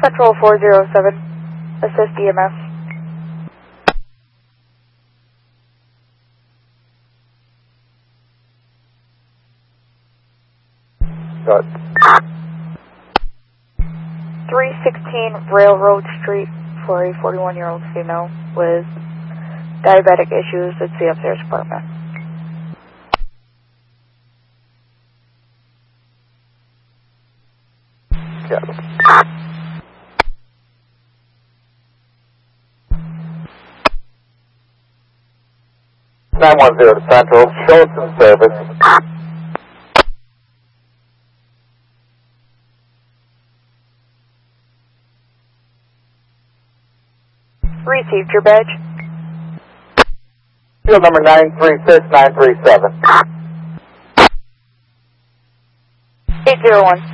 Central 407, assist EMS. Good. 316 Railroad Street for a 41-year-old female with diabetic issues. It's the upstairs apartment. Yes. (910) to Central, show some service. Received your badge. Field number 936937. 801.